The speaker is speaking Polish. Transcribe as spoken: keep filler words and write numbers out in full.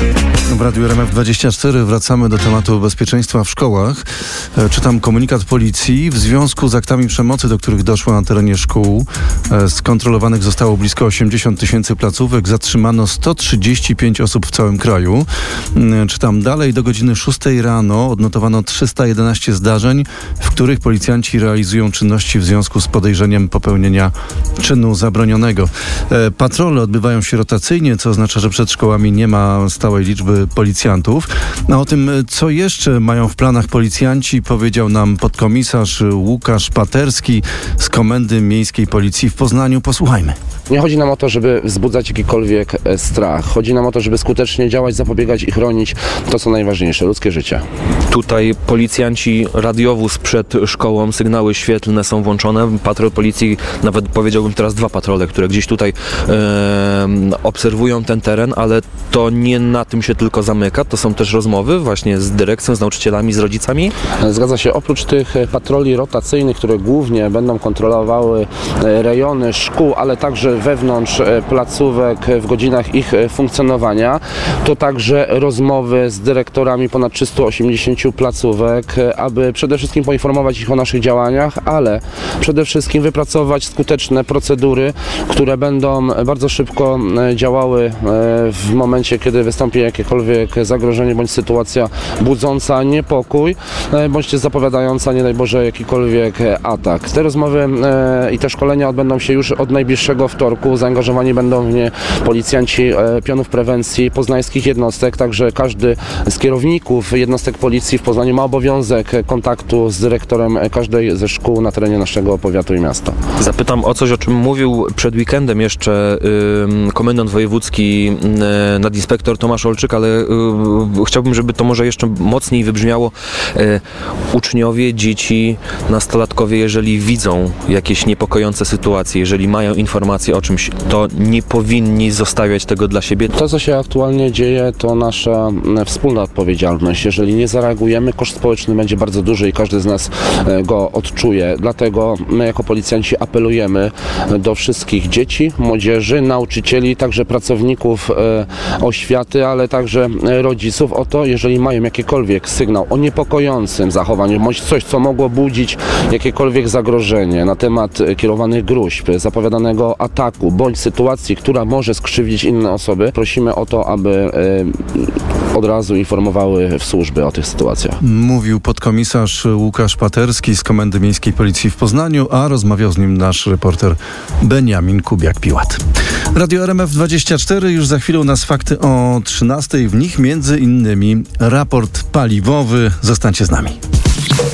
W Radiu R M F dwadzieścia cztery wracamy do tematu bezpieczeństwa w szkołach. Czytam komunikat policji. W związku z aktami przemocy, do których doszło na terenie szkół, skontrolowanych zostało blisko osiemdziesiąt tysięcy placówek. Zatrzymano sto trzydzieści pięć osób w całym kraju. Czytam dalej. Do godziny szóstej rano odnotowano trzysta jedenaście zdarzeń, w których policjanci realizują czynności w związku z podejrzeniem popełnienia czynu zabronionego. Patrole odbywają się rotacyjnie, co oznacza, że przed szkołami nie ma stałej liczby policjantów. A o tym, co jeszcze mają w planach policjanci, powiedział nam podkomisarz Łukasz Paterski z Komendy Miejskiej Policji w Poznaniu. Posłuchajmy. Nie chodzi nam o to, żeby wzbudzać jakikolwiek strach. Chodzi nam o to, żeby skutecznie działać, zapobiegać i chronić to, co najważniejsze, ludzkie życie. Tutaj policjanci, radiowóz przed szkołą, sygnały świetlne są włączone. Patrol policji, nawet powiedziałbym teraz dwa patrole, które gdzieś tutaj e, obserwują ten teren, ale to nie na tym się tylko zamyka. To są też rozmowy właśnie z dyrekcją, z nauczycielami, z rodzicami. Zgadza się. Oprócz tych patroli rotacyjnych, które głównie będą kontrolowały rejony szkół, ale także wewnątrz placówek w godzinach ich funkcjonowania, to także rozmowy z dyrektorami ponad trzysta osiemdziesiąt placówek, aby przede wszystkim poinformować ich o naszych działaniach, ale przede wszystkim wypracować skuteczne procedury, które będą bardzo szybko działały w momencie, kiedy wystąpi jakiekolwiek zagrożenie bądź sytuacja budząca niepokój, bądź zapowiadająca, nie daj Boże, jakikolwiek atak. Te rozmowy i te szkolenia odbędą się już od najbliższego wtorku. Zaangażowani będą w nie policjanci pionów prewencji poznańskich jednostek, także każdy z kierowników jednostek policji w Poznaniu ma obowiązek kontaktu z dyrektorem każdej ze szkół na terenie naszego powiatu i miasta. Zapytam o coś, o czym mówił przed weekendem jeszcze y, komendant wojewódzki y, nadinspektor Tomasz Olczyk, ale y, chciałbym, żeby to może jeszcze mocniej wybrzmiało. Y, uczniowie, dzieci, nastolatkowie, jeżeli widzą jakieś niepokojące sytuacje, jeżeli mają informacje o czymś, to nie powinni zostawiać tego dla siebie. To, co się aktualnie dzieje, to nasza wspólna odpowiedzialność. Jeżeli nie zareagujemy, koszt społeczny będzie bardzo duży i każdy z nas go odczuje. Dlatego my jako policjanci apelujemy do wszystkich dzieci, młodzieży, nauczycieli, także pracowników oświaty, ale także rodziców o to, jeżeli mają jakikolwiek sygnał o niepokojącym zachowaniu, bądź coś, co mogło budzić jakiekolwiek zagrożenie na temat kierowanych gróźb, zapowiadanego ataku, bądź sytuacji, która może skrzywdzić inne osoby, prosimy o to, aby od razu informowały w służby o tych sytuacjach. Mówił podkomisarz Łukasz Paterski z Komendy Miejskiej Policji w Poznaniu, a rozmawiał z nim nasz reporter Beniamin Kubiak-Piłat. Radio R M F dwadzieścia cztery, już za chwilę u nas fakty o trzynastej, w nich między innymi raport paliwowy. Zostańcie z nami.